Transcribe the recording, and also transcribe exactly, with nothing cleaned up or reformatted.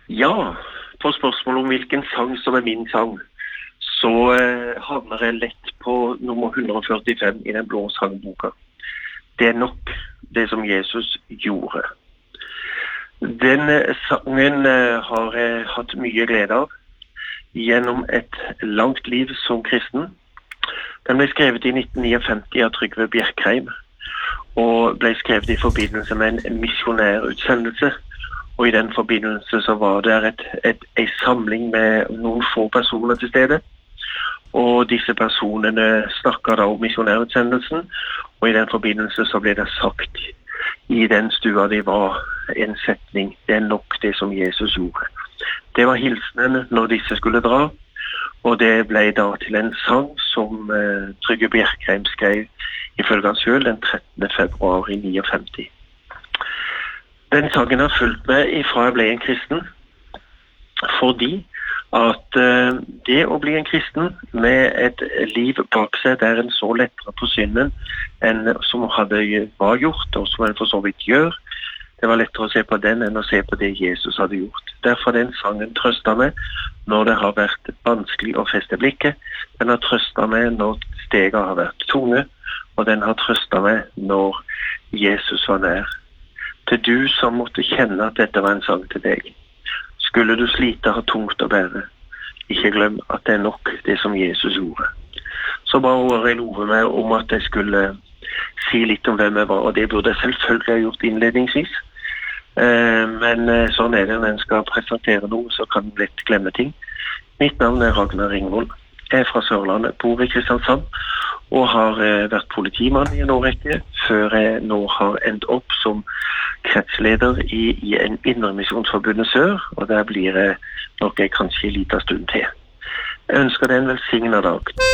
Ja, på spørsmål om hvilken sang som er min sang, så eh, havner jeg lett på nummer et hundre og førtifem i den blå sangboka. Det er nok det som Jesus gjorde. Den eh, sangen eh, har jeg hatt mye glede av gjennom et langt liv som kristen. Den ble skrevet i nitten femtini av Trygve Bjerkreim, og ble skrevet i forbindelse med en misjonærutsendelse. Og i den forbindelse så var det et, et, en samling med noen få personer til stede. Og disse personene snakket da om misjonærutsendelsen, og i den forbindelse så ble det sagt i den stua de var en setning: det er nok det som Jesus gjorde. Det var hilsenen når disse skulle dra, og det ble da til en sang som eh, Trygve Bjerkreim skrev ifølge han selv den trettende februar i femtini. Den sangen har fulgt meg ifra jeg ble en kristen, fordi at uh, det å bli en kristen med et liv bak seg der en så lettere på synden enn som hadde var gjort, og som en for så vidt gjør, det var lettere å se på den enn å se på det Jesus hadde gjort. Derfor den sangen trøstet meg når det har vært vanskelig å feste blikket, den har trøstet meg når stegene har vært tunge, og den har trøstet meg når Jesus var nær. Til du som måtte kjenne at dette var en sang til deg. Skulle du slite ha tungt å bære, ikke glem at det er nok det som Jesus gjorde. Så ba Åre love meg om at jeg skulle si litt om hvem jeg var, og det burde jeg selvfølgelig ha gjort innledningsvis. Eh, men sånn er det når en skal presentere noe, så kan en lett glemme ting. Mitt navn er Ragnar Ringvold. Jeg er fra Sørlandet, bor i Kristiansand, og har eh, vært politimann i en årrekke, før jeg nå har endt opp som kretsleder i, i en Indremisjonsforbundet Sør, og der blir jeg nok jeg kanskje en liten stund til. Jeg ønsker deg en velsignet dag.